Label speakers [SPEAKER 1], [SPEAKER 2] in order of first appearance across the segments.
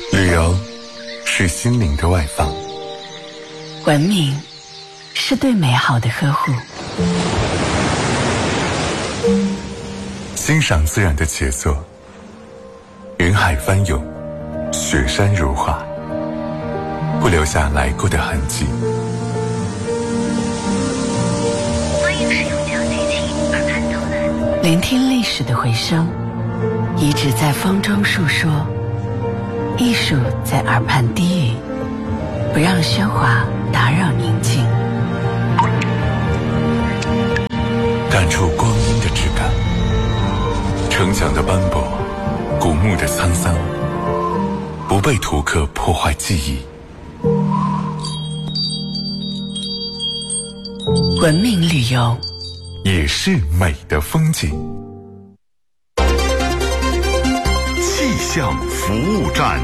[SPEAKER 1] 旅游是心灵的外放，
[SPEAKER 2] 文明是对美好的呵护，
[SPEAKER 1] 欣赏自然的杰作，云海翻涌，雪山如画，不留下来过的痕迹。
[SPEAKER 3] 欢迎使用小提琴耳畔导览，
[SPEAKER 2] 聆听历史的回声，遗址在风中述说，艺术在耳畔低语，不让喧哗打扰宁静，
[SPEAKER 1] 感触光阴的质感，城墙的斑驳，古墓的沧桑，不被图刻破坏记忆。
[SPEAKER 2] 文明旅游
[SPEAKER 1] 也是美的风景。
[SPEAKER 4] 气象服务站。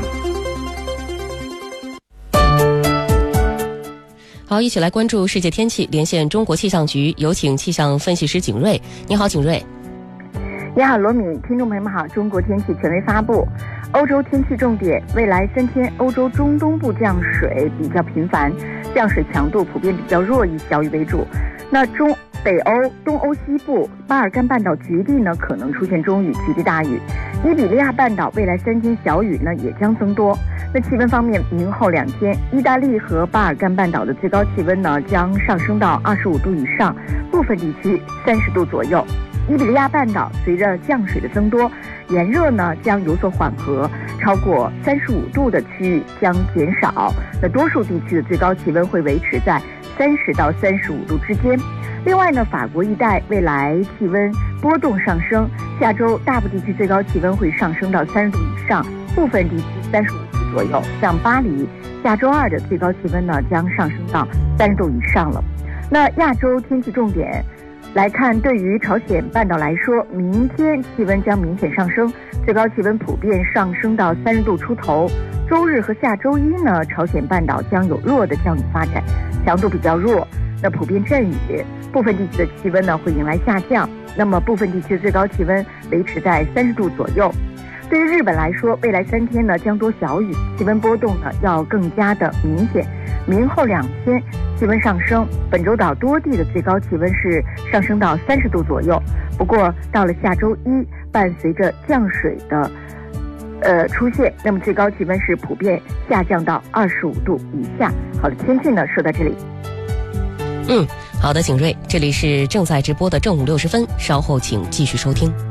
[SPEAKER 5] 好，一起来关注世界天气，连线中国气象局，有请气象分析师景瑞。你好，景瑞。
[SPEAKER 6] 你好，罗敏，听众朋友们好。中国天气权威发布，欧洲天气重点：未来3天，欧洲中东部降水比较频繁，降水强度普遍比较弱，以小雨为主。那北欧、东欧西部、巴尔干半岛局地呢，可能出现中雨、局地大雨。伊比利亚半岛未来3天小雨呢也将增多。那气温方面，明后2天，意大利和巴尔干半岛的最高气温呢将上升到25度以上，部分地区30度左右。伊比利亚半岛随着降水的增多，炎热呢将有所缓和，超过35度的区域将减少。那多数地区的最高气温会维持在30到35度之间。另外呢，法国一带未来气温波动上升，下周大部地区最高气温会上升到30度以上，部分地区35度左右。像巴黎，下周2的最高气温呢将上升到30度以上了。那亚洲天气重点来看，对于朝鲜半岛来说，明天气温将明显上升，最高气温普遍上升到30度出头。周日和下周一呢，朝鲜半岛将有弱的降雨发展，强度比较弱，那普遍阵雨，部分地区的气温呢会迎来下降，那么部分地区的最高气温维持在30度左右。对于日本来说，未来3天呢将多小雨，气温波动呢要更加的明显。明后2天气温上升，本州岛多地的最高气温是上升到30度左右。不过到了下周一，伴随着降水的出现，那么最高气温是普遍下降到25度以下。好的，天气呢说到这里。
[SPEAKER 5] 好的，景瑞，这里是正在直播的正午60分，稍后请继续收听。